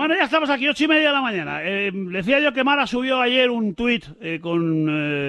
Bueno, ya estamos aquí, 8:30 de la mañana. Decía yo que Mara subió ayer un tuit con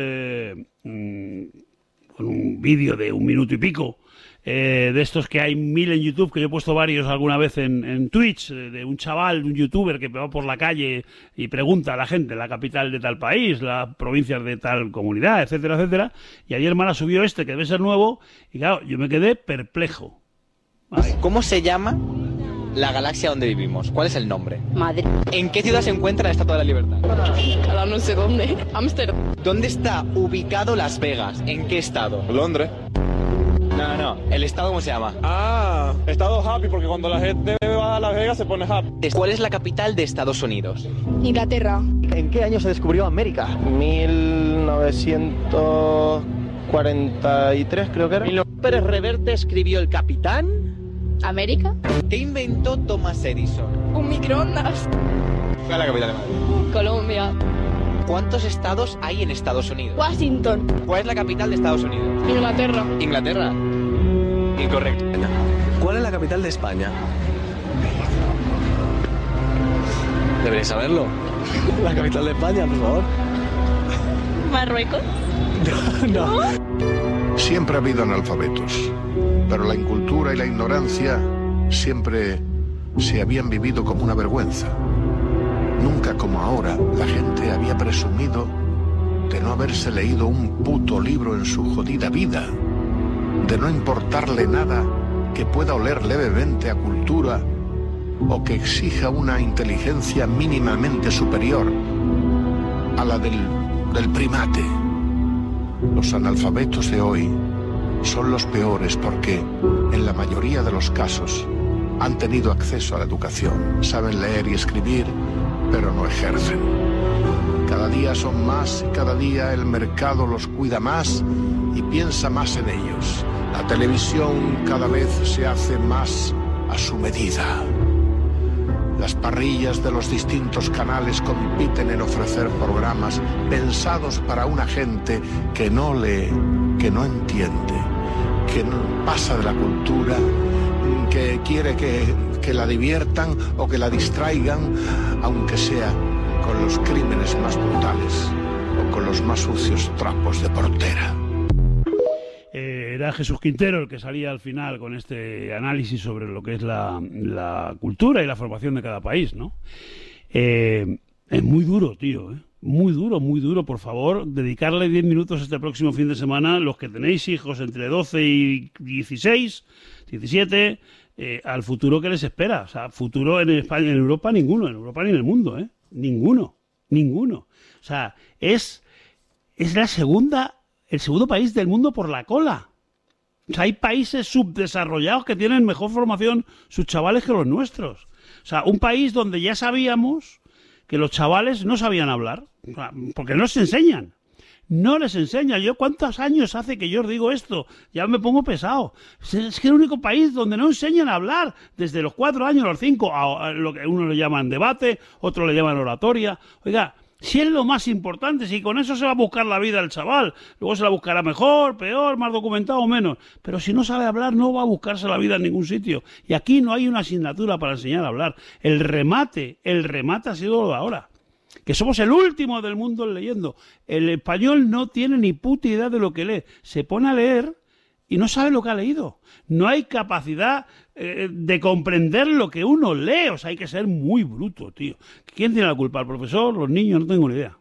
un vídeo de 1 minuto y pico, de estos que hay 1000 en YouTube, que yo he puesto varios alguna vez en Twitch, de un chaval, un youtuber que va por la calle y pregunta a la gente la capital de tal país, las provincias de tal comunidad, etcétera, etcétera. Y ayer Mara subió que debe ser nuevo, y claro, yo me quedé perplejo. Vale. ¿Cómo se llama la galaxia donde vivimos? ¿Cuál es el nombre? Madrid. ¿En qué ciudad se encuentra la Estatua de la Libertad? Ahora no sé dónde. Ámsterdam. ¿Dónde está ubicado Las Vegas? ¿En qué estado? Londres. No. ¿El estado cómo se llama? Estado happy, porque cuando la gente va a Las Vegas se pone happy. ¿Cuál es la capital de Estados Unidos? Inglaterra. ¿En qué año se descubrió América? 1943 creo que era. ¿Pérez Reverte escribió El Capitán? ¿América? ¿Qué inventó Thomas Edison? Un microondas. ¿Cuál es la capital de Madrid? Colombia. ¿Cuántos estados hay en Estados Unidos? Washington. ¿Cuál es la capital de Estados Unidos? Inglaterra. ¿Inglaterra? Incorrecto. ¿Cuál es la capital de España? Deberíais saberlo. La capital de España, por favor. Marruecos. No. Siempre ha habido analfabetos, pero la incultura y la ignorancia siempre se habían vivido como una vergüenza. Nunca como ahora la gente había presumido de no haberse leído un puto libro en su jodida vida, de no importarle nada que pueda oler levemente a cultura o que exija una inteligencia mínimamente superior a la del primate. Los analfabetos de hoy son los peores porque, en la mayoría de los casos, han tenido acceso a la educación, saben leer y escribir, pero no ejercen. Cada día son más y cada día el mercado los cuida más y piensa más en ellos. La televisión cada vez se hace más a su medida. Las parrillas de los distintos canales compiten en ofrecer programas pensados para una gente que no lee, que no entiende, que no pasa de la cultura, que quiere que la diviertan o que la distraigan, aunque sea con los crímenes más brutales o con los más sucios trapos de portera. Era Jesús Quintero el que salía al final con este análisis sobre lo que es la cultura y la formación de cada país, ¿no? Es muy duro, tío, ¿eh? Muy duro. Por favor, dedicarle 10 minutos este próximo fin de semana, los que tenéis hijos entre 12 y 16, 17, al futuro que les espera. O sea, futuro en España, en Europa ninguno, en Europa ni en el mundo, ¿eh? Ninguno. O sea, es el segundo país del mundo por la cola. O sea, hay países subdesarrollados que tienen mejor formación sus chavales que los nuestros. O sea, un país donde ya sabíamos que los chavales no sabían hablar, o sea, porque no les enseñan. No les enseñan. Yo, ¿cuántos años hace que yo os digo esto? Ya me pongo pesado. Es que es el único país donde no enseñan a hablar. Desde los 4 años, los 5, a lo que uno le llaman debate, otro le llaman oratoria. Oiga, si es lo más importante, si con eso se va a buscar la vida el chaval, luego se la buscará mejor, peor, más documentado o menos. Pero si no sabe hablar, no va a buscarse la vida en ningún sitio. Y aquí no hay una asignatura para enseñar a hablar. El remate ha sido lo de ahora. Que somos el último del mundo leyendo. El español no tiene ni puta idea de lo que lee. Se pone a leer y no sabe lo que ha leído. No hay capacidad de comprender lo que uno lee. O sea, hay que ser muy bruto, tío. ¿Quién tiene la culpa? ¿El profesor? ¿Los niños? No tengo ni idea.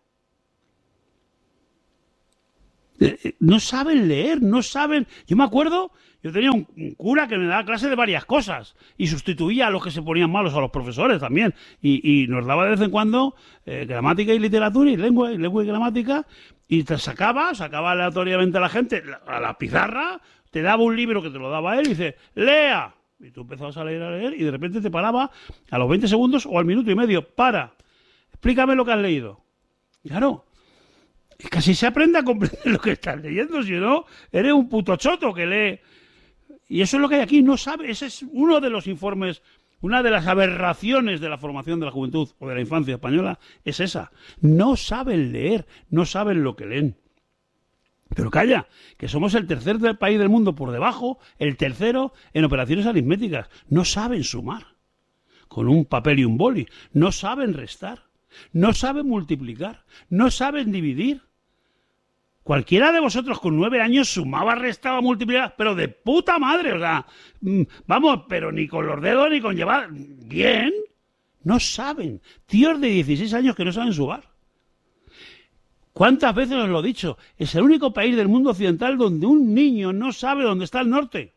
No saben leer, no saben... Yo me acuerdo, yo tenía un cura que me daba clase de varias cosas y sustituía a los que se ponían malos, a los profesores también. Y nos daba de vez en cuando gramática y literatura y lengua y gramática, y te sacaba aleatoriamente a la gente a la pizarra, te daba un libro que te lo daba él y dice, lea. Y tú empezabas a leer y de repente te paraba a los 20 segundos o al minuto y medio. Explícame lo que has leído. Claro. Es que así se aprende a comprender lo que estás leyendo, si no, eres un puto choto que lee. Y eso es lo que hay aquí, no sabe. Ese es uno de los informes, una de las aberraciones de la formación de la juventud o de la infancia española, es esa. No saben leer, no saben lo que leen. Pero calla, que somos el tercer país del mundo por debajo, el tercero en operaciones aritméticas. No saben sumar. con un papel y un boli. No saben restar, no saben multiplicar, no saben dividir. Cualquiera de vosotros con 9 años sumaba, restaba, multiplicaba, pero de puta madre, o sea, vamos, pero ni con los dedos ni con llevar... Bien, no saben. Tíos de 16 años que no saben sumar. ¿Cuántas veces os lo he dicho? Es el único país del mundo occidental donde un niño no sabe dónde está el norte.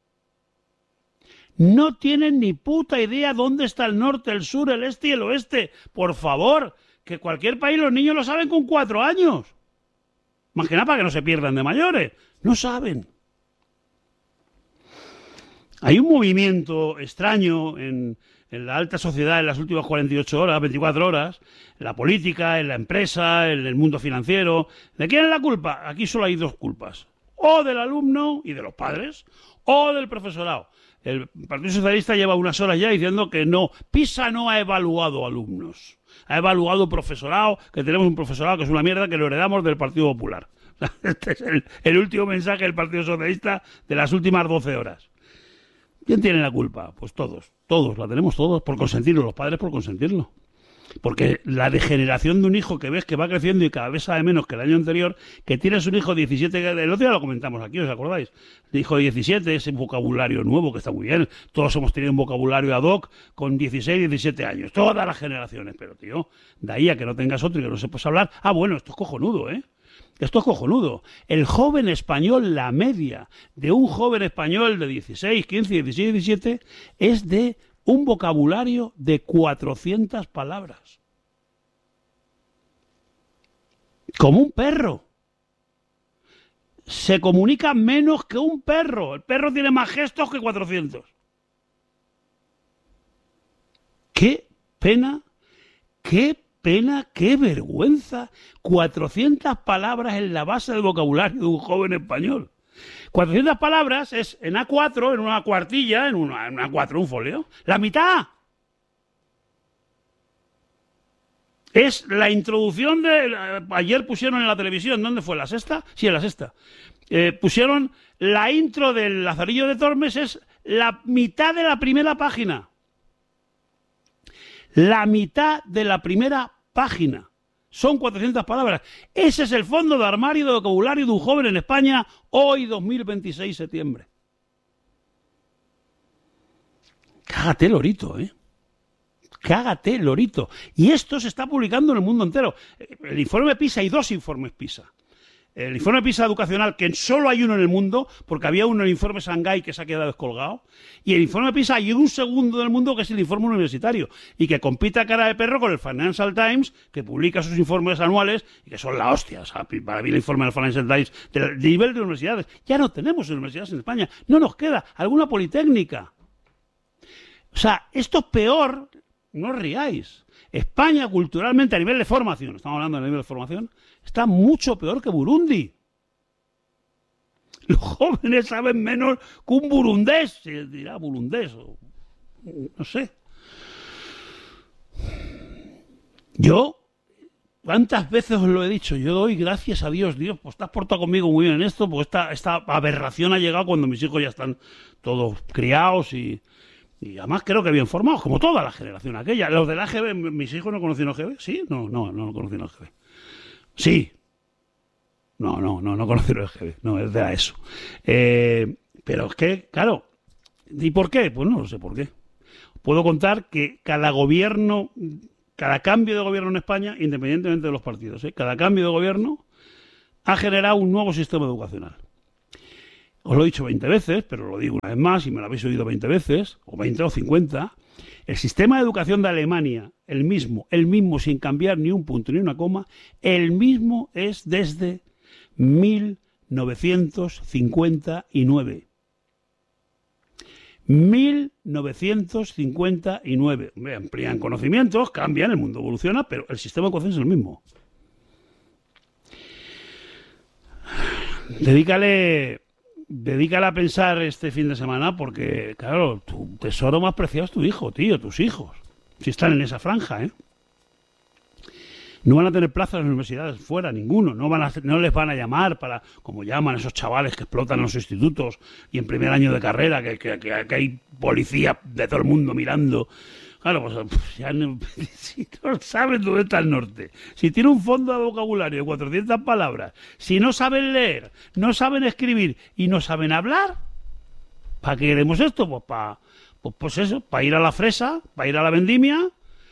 No tienen ni puta idea dónde está el norte, el sur, el este y el oeste. Por favor, que cualquier país los niños lo saben con 4 años. Más que nada para que no se pierdan de mayores. No saben. Hay un movimiento extraño en la alta sociedad en las últimas 48 horas, 24 horas, en la política, en la empresa, en el mundo financiero. ¿De quién es la culpa? Aquí solo hay 2 culpas. O del alumno y de los padres, o del profesorado. El Partido Socialista lleva unas horas ya diciendo que no, PISA no ha evaluado alumnos. Ha evaluado profesorado, que tenemos un profesorado que es una mierda, que lo heredamos del Partido Popular. Este es el último mensaje del Partido Socialista de las últimas 12 horas. ¿Quién tiene la culpa? Pues todos, la tenemos todos, por consentirlo, los padres por consentirlo. Porque la degeneración de un hijo que ves que va creciendo y cada vez sabe menos que el año anterior, que tienes un hijo de 17, el otro día lo comentamos aquí, ¿os acordáis? El hijo de 17, ese vocabulario nuevo que está muy bien, todos hemos tenido un vocabulario ad hoc con 16, 17 años, todas las generaciones, pero tío, de ahí a que no tengas otro y que no sepas hablar, bueno, esto es cojonudo, ¿eh? Esto es cojonudo. El joven español, la media de un joven español de 16, 15, 16, 17 es de un vocabulario de 400 palabras. Como un perro. Se comunica menos que un perro. El perro tiene más gestos que 400. ¡Qué pena! ¡Qué pena! ¡Qué vergüenza! 400 palabras en la base del vocabulario de un joven español. 400 palabras es en A4, en una cuartilla, en una A4, un folio. ¡La mitad! Es la introducción de... Ayer pusieron en la televisión, ¿dónde fue? ¿La Sexta? Sí, en la Sexta. Pusieron la intro del Lazarillo de Tormes, es la mitad de la primera página. La mitad de la primera página. Son 400 palabras. Ese es el fondo de armario de vocabulario de un joven en España hoy, 2026, septiembre. Cágate, lorito, ¿eh? Cágate, lorito. Y esto se está publicando en el mundo entero. El informe PISA, hay 2 informes PISA. El informe PISA educacional, que solo hay uno en el mundo, porque había uno en el informe Shanghái que se ha quedado descolgado, y el informe PISA hay un segundo del mundo que es el informe universitario, y que compite a cara de perro con el Financial Times, que publica sus informes anuales, y que son la hostia. O sea, para mí el informe del Financial Times del nivel de universidades. Ya no tenemos universidades en España, no nos queda alguna politécnica. O sea, esto es peor, no os riáis. España culturalmente a nivel de formación, estamos hablando de nivel de formación, está mucho peor que Burundi. Los jóvenes saben menos que un burundés, se dirá burundés, o no sé. Yo, ¿cuántas veces os lo he dicho? Yo doy gracias a Dios, pues te has portado conmigo muy bien en esto, pues esta aberración ha llegado cuando mis hijos ya están todos criados y además creo que bien formados, como toda la generación aquella. Los del AGB, ¿mis hijos no conocían AGB? ¿Sí? No conocían AGB. Sí. No conocieron AGB. No, es de la ESO. Pero es que, claro, ¿y por qué? Pues no lo sé por qué. Puedo contar que cada cambio de gobierno en España, independientemente de los partidos, cada cambio de gobierno ha generado un nuevo sistema educacional. Os lo he dicho 20 veces, pero lo digo una vez más y me lo habéis oído 20 veces, o 20 o 50. El sistema de educación de Alemania, el mismo sin cambiar ni un punto ni una coma, el mismo es desde 1959. 1959. Amplían conocimientos, cambian, el mundo evoluciona, pero el sistema de educación es el mismo. Dedícale a pensar este fin de semana porque, claro, tu tesoro más preciado es tu hijo, tío, tus hijos. Si están en esa franja, ¿eh? No van a tener plazas en las universidades fuera, ninguno. No les van a llamar para, como llaman esos chavales que explotan en los institutos y en primer año de carrera, que hay policía de todo el mundo mirando. Claro, pues ya no, si no saben dónde está el norte, si tiene un fondo de vocabulario de 400 palabras, si no saben leer, no saben escribir y no saben hablar, ¿para qué queremos esto? Pues eso, para ir a la fresa, para ir a la vendimia.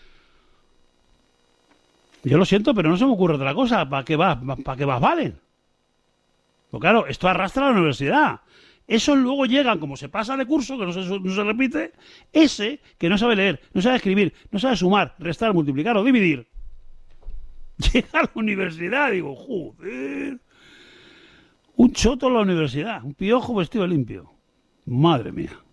Yo lo siento, pero no se me ocurre otra cosa. ¿Para qué vas valen? Pues claro, esto arrastra a la universidad. Esos luego llegan, como se pasa de curso, que no se repite, ese que no sabe leer, no sabe escribir, no sabe sumar, restar, multiplicar o dividir, llega a la universidad, digo, joder, un choto en la universidad, un piojo vestido de limpio. Madre mía.